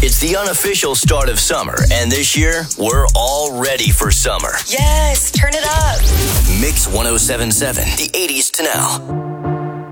It's the unofficial start of summer, and this year, we're all ready for summer. Yes, turn it up. Mix 1077, the 80s to now.